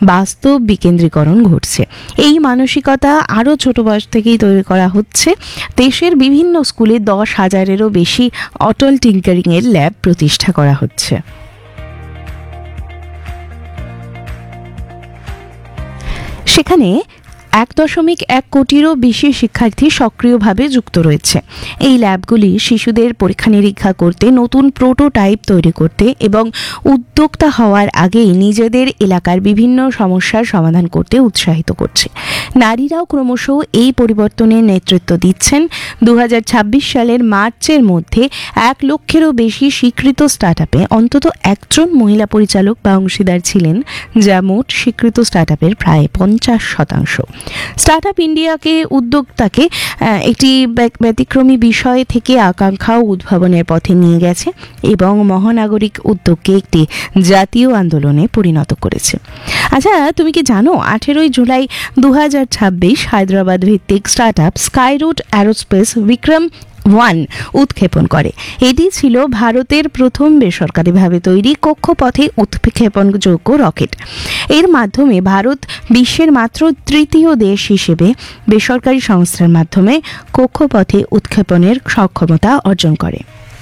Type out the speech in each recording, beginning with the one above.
বাস্তব বিকেন্দ্রীকরণ ঘটছে। এই মানসিকতা আরও ছোট বয়স থেকেই তৈরি করা হচ্ছে। দেশের বিভিন্ন স্কুলে 10,000-এরও বেশি অটল টিঙ্কারিংয়ের ল্যাব প্রতিষ্ঠা করা হচ্ছে। সেখানে 1.1 কোটিরও বেশি শিক্ষার্থী সক্রিয়ভাবে যুক্ত রয়েছে। এই ল্যাবগুলি শিশুদের পরীক্ষা নিরীক্ষা করতে, নতুন প্রোটোটাইপ তৈরি করতে এবং উদ্যোক্তা হওয়ার আগেই নিজেদের এলাকার বিভিন্ন সমস্যার সমাধান করতে উৎসাহিত করছে। নারীরাও ক্রমশ এই পরিবর্তনের নেতৃত্ব দিচ্ছেন। 2026 সালের মার্চের মধ্যে 1 লক্ষেরও বেশি স্বীকৃত স্টার্টআপে অন্তত একজন মহিলা পরিচালক বা অংশীদার ছিলেন, যা মোট স্বীকৃত স্টার্টআপের প্রায় 50%। স্টার্টআপ ইন্ডিয়াকে উদ্যোক্তাকে একটি ব্যতিক্রমী বিষয় থেকে আকাঙ্ক্ষা ও উদ্ভাবনের পথে নিয়ে গেছে এবং মহানাগরিক উদ্যোগকে একটি জাতীয় আন্দোলনে পরিণত করেছে। আচ্ছা, তুমি কি জানো 18 জুলাই 2026 হায়দ্রাবাদ ভিত্তিক স্টার্টআপ স্কাইরুট অ্যারোস্পেস বিক্রম-1 উৎক্ষেপণ করে। এটি ছিল ভারতের প্রথম বেসরকারিভাবে তৈরি কক্ষপথে উৎক্ষেপণযোগ্য রকেট। এর মাধ্যমে ভারত বিশ্বের মাত্র তৃতীয় দেশ হিসেবে বেসরকারি সংস্থার মাধ্যমে কক্ষপথে উৎক্ষেপণের সক্ষমতা অর্জন করে।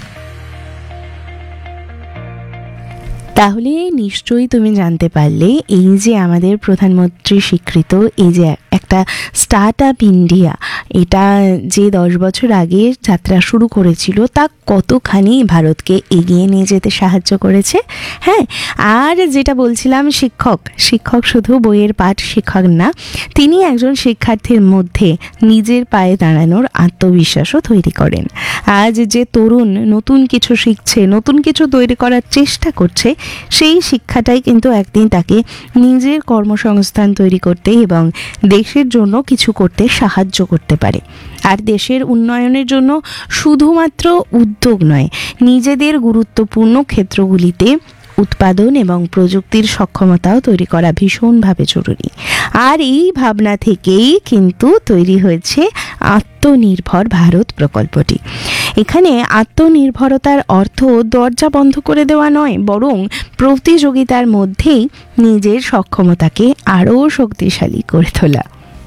তাহলে নিশ্চয়ই তুমি জানতে পারলে এই যে আমাদের প্রধানমন্ত্রী স্বীকৃত এই যে একটা স্টার্টআপ ইন্ডিয়া, এটা যে 10 বছর আগে যাত্রা শুরু করেছিল তা কতখানি ভারতকে এগিয়ে নিয়ে যেতে সাহায্য করেছে। হ্যাঁ, আর যেটা বলছিলাম, শিক্ষক শুধু বইয়ের পাঠ শিক্ষক না, তিনি একজন শিক্ষার্থীর মধ্যে নিজের পায়ে দাঁড়ানোর আত্মবিশ্বাসও তৈরি করেন। আজ যে তরুণ নতুন কিছু শিখছে, নতুন কিছু তৈরি করার চেষ্টা করছে, সেই শিক্ষাটাই কিন্তু একদিন তাকে নিজের কর্মসংস্থান তৈরি করতে এবং দেশের জন্য কিছু করতে সাহায্য করতে পারে। আর দেশের উন্নয়নের জন্য শুধুমাত্র উদ্যোগ নয়, নিজেদের গুরুত্বপূর্ণ ক্ষেত্রগুলিতে উৎপাদন এবং প্রযুক্তির সক্ষমতাও তৈরি করা ভীষণভাবে জরুরি। আর এই ভাবনা থেকেই কিন্তু তৈরি হয়েছে আত্মনির্ভর ভারত প্রকল্পটি। এখানে আত্মনির্ভরতার অর্থ দরজা বন্ধ করে দেওয়া নয়, বরং প্রতিযোগিতার মধ্যেই নিজের সক্ষমতাকে আরও শক্তিশালী করে তোলা।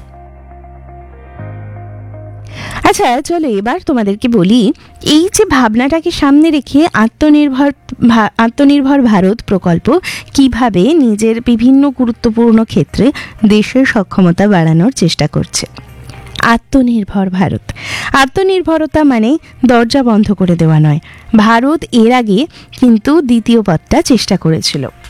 আচ্ছা, চলো এবার তোমাদেরকে বলি, এই যে ভাবনাটাকে সামনে রেখে আত্মনির্ভর ভারত প্রকল্প কিভাবে নিজের বিভিন্ন গুরুত্বপূর্ণ ক্ষেত্রে দেশের সক্ষমতা বাড়ানোর চেষ্টা করছে। আত্মনির্ভরতা মানে দরজা বন্ধ করে দেওয়া নয়। ভারত এর আগে কিন্তু দ্বিতীয় পথটা চেষ্টা করেছিল।